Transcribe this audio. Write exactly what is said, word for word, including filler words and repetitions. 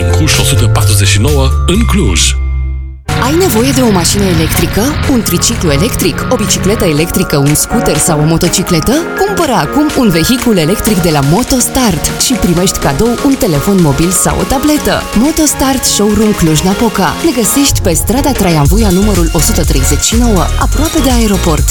Brâncuș o sută patruzeci și nouă în Cluj. Ai nevoie de o mașină electrică? Un triciclu electric? O bicicletă electrică? Un scooter sau o motocicletă? Cumpără acum un vehicul electric de la MotoStart și primești cadou un telefon mobil sau o tabletă. MotoStart Showroom Cluj-Napoca. Ne găsești pe strada Traian Vuia numărul o sută treizeci și nouă, aproape de aeroport.